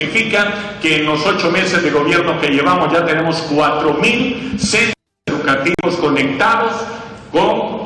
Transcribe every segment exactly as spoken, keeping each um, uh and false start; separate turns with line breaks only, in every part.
Significa que en los ocho meses de gobierno que llevamos ya tenemos cuatro mil centros educativos conectados con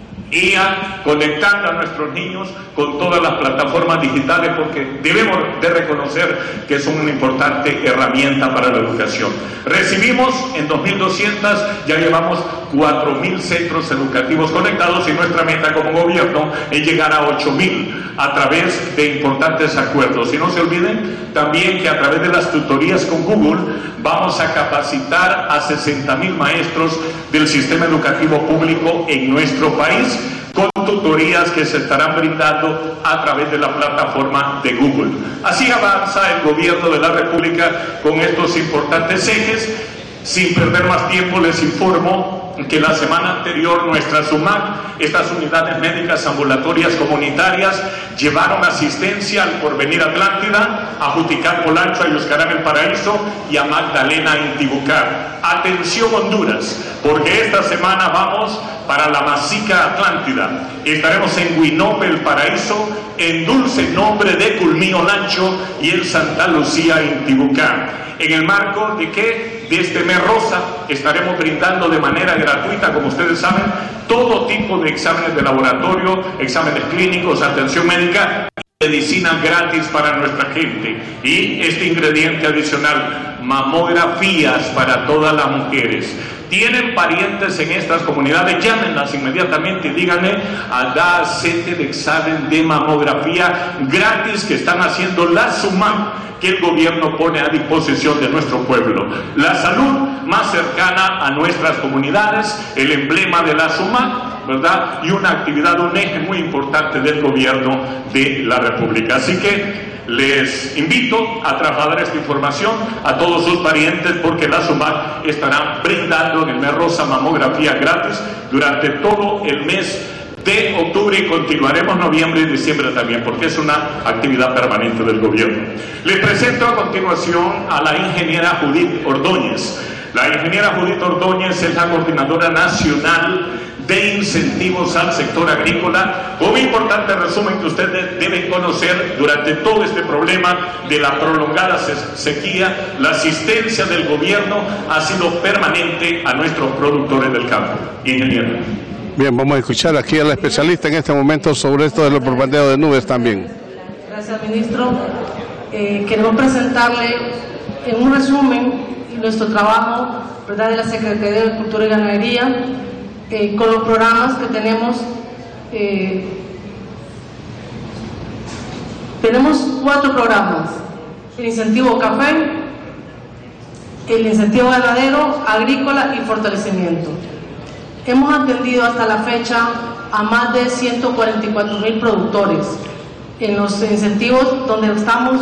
I A, conectando a nuestros niños con todas las plataformas digitales, porque debemos de reconocer que son una importante herramienta para la educación. Recibimos en dos mil doscientos, ya llevamos cuatro mil centros educativos conectados y nuestra meta como gobierno es llegar a ocho mil a través de importantes acuerdos. Y no se olviden también que a través de las tutorías con Google vamos a capacitar a sesenta mil maestros del sistema educativo público en nuestro país, con tutorías que se estarán brindando a través de la plataforma de Google. Así avanza el gobierno de la República con estos importantes ejes. Sin perder más tiempo, les informo que la semana anterior nuestra SUMAC, estas unidades médicas ambulatorias comunitarias, llevaron asistencia al Porvenir Atlántida, a Juticán Polancho, a Yuscarán El Paraíso y a Magdalena Intibucá. Atención Honduras, porque esta semana vamos para la Masica Atlántida. Estaremos en Huinope El Paraíso, en Dulce Nombre de Culmío Lancho y en Santa Lucía Intibucá. En el marco de que de este mes rosa estaremos brindando de manera gratuita, como ustedes saben, todo tipo de exámenes de laboratorio, exámenes clínicos, atención médica, medicina gratis para nuestra gente. Y este ingrediente adicional, mamografías para todas las mujeres. Tienen parientes en estas comunidades, llámenlas inmediatamente y díganle a dar sete de examen de mamografía gratis que están haciendo la SUMAC, que el gobierno pone a disposición de nuestro pueblo. La salud más cercana a nuestras comunidades, el emblema de la SUMAC, ¿verdad? Y una actividad, un eje muy importante del gobierno de la República. Así que les invito a trasladar esta información a todos sus parientes, porque la SUMAC estará brindando en el mes rosa mamografía gratis durante todo el mes de octubre y continuaremos noviembre y diciembre también, porque es una actividad permanente del gobierno. Les presento a continuación a la ingeniera Judith Ordóñez. La ingeniera Judith Ordóñez es la coordinadora nacional de incentivos al sector agrícola, con un importante resumen que ustedes deben conocer. Durante todo este problema de la prolongada sequía, la asistencia del gobierno ha sido permanente a nuestros productores del campo. Ingeniero.
Bien, vamos a escuchar aquí a la especialista en este momento sobre esto de los bombardeos de nubes también.
Gracias, ministro. Eh, queremos presentarle en un resumen nuestro trabajo, ¿verdad?, de la Secretaría de Agricultura y Ganadería, eh, con los programas que tenemos. Eh, tenemos cuatro programas: el incentivo café, el incentivo ganadero, agrícola y fortalecimiento. Hemos atendido hasta la fecha a más de ciento cuarenta y cuatro mil productores en los incentivos, donde estamos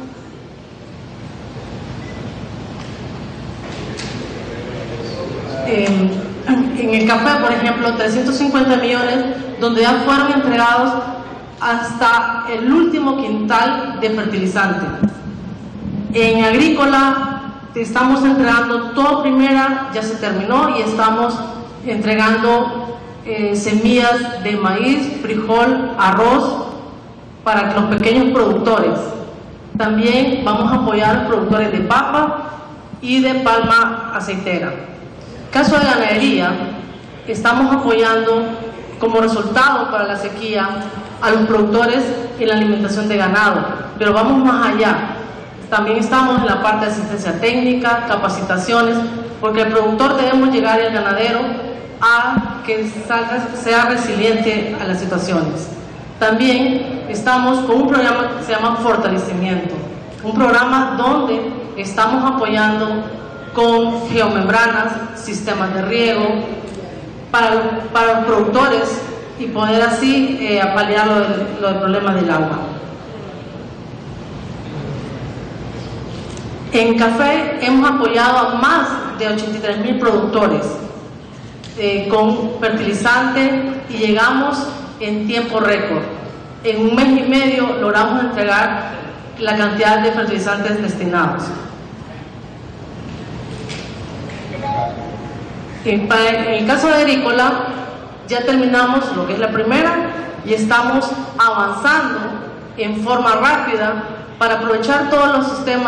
en, en el café, por ejemplo, trescientos cincuenta millones, donde ya fueron entregados hasta el último quintal de fertilizante. En agrícola estamos entregando todo primera, ya se terminó, y estamos entregando eh, semillas de maíz, frijol, arroz para los pequeños productores. También vamos a apoyar a los productores de papa y de palma aceitera. Caso de ganadería, estamos apoyando como resultado para la sequía a los productores en la alimentación de ganado, pero vamos más allá. También estamos en la parte de asistencia técnica, capacitaciones, porque el productor debemos llegar y el ganadero a que salga, sea resiliente a las situaciones. También estamos con un programa que se llama Fortalecimiento, un programa donde estamos apoyando con geomembranas, sistemas de riego para, para los productores y poder así eh, paliar lo del, lo del problema del agua. En café hemos apoyado a más de ochenta y tres mil productores eh, con fertilizante, y llegamos en tiempo récord. En un mes y medio logramos entregar la cantidad de fertilizantes destinados. En el caso de agrícola, ya terminamos lo que es la primera y estamos avanzando en forma rápida para aprovechar todos los sistemas